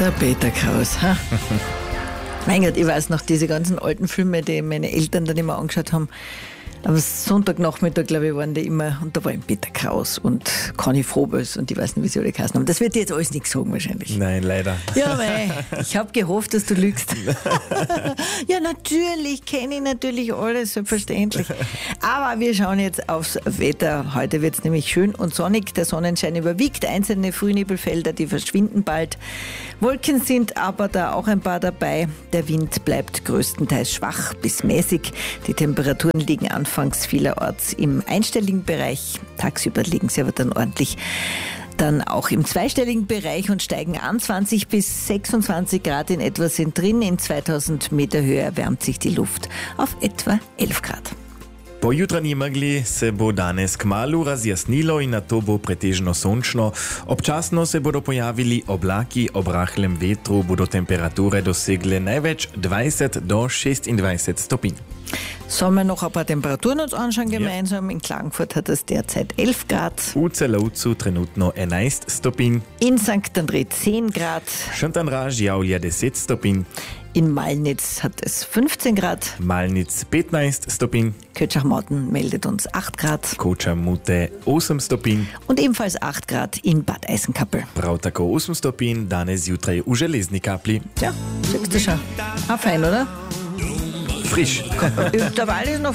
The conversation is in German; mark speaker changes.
Speaker 1: Der Peter Kraus. Ha? Mein Gott, ich weiß noch, diese ganzen alten Filme, die meine Eltern dann immer angeschaut haben. Am Sonntagnachmittag, glaube ich, waren die immer, und da war eben Peter Kraus und Conny Frobös und ich weiß nicht, wie sie alle geheißen haben. Das wird dir jetzt alles nichts sagen wahrscheinlich.
Speaker 2: Nein, leider.
Speaker 1: Ja, mei, ich habe gehofft, dass du lügst. Ja, natürlich, kenne ich natürlich alles, selbstverständlich. Aber wir schauen jetzt aufs Wetter. Heute wird es nämlich schön und sonnig. Der Sonnenschein überwiegt. Einzelne Frühnebelfelder, die verschwinden bald. Wolken sind aber da auch ein paar dabei. Der Wind bleibt größtenteils schwach bis mäßig. Die Temperaturen liegen anfangs vielerorts im einstelligen Bereich. Tagsüber liegen sie aber dann ordentlich dann auch im zweistelligen Bereich und steigen an. 20 bis 26 Grad in etwa sind drin. In 2000 Meter Höhe erwärmt sich die Luft auf etwa 11 Grad.
Speaker 2: Po jutranji megli se bo danes kmalu razjasnilo in nato bo pretežno sončno. Občasno se bodo pojavili oblaki, ob rahlem vetru bodo temperature dosegle največ 20 do 26 stopinj.
Speaker 1: Sollen wir noch ein paar Temperaturen uns anschauen gemeinsam? In Klagenfurt hat es derzeit 11 Grad.
Speaker 2: V Celovcu trenutno 11 stopinj.
Speaker 1: In St. Andrej 10 Grad.
Speaker 2: Šentandra javlja 10 stopinj.
Speaker 1: In Malnitz hat es 15 Grad.
Speaker 2: Malnitz 15 stopinj.
Speaker 1: Kötschach-Mauten meldet uns 8 Grad.
Speaker 2: Koča-Mute 8 stopinj.
Speaker 1: Und ebenfalls 8 Grad in Bad Eisenkappel.
Speaker 2: Prav tako 8 stopinj danes zjutraj v Železni Kapli.
Speaker 1: Tja, siehst du schon. Ah, fein, oder?
Speaker 2: Frisch.
Speaker 1: Der Wald ist noch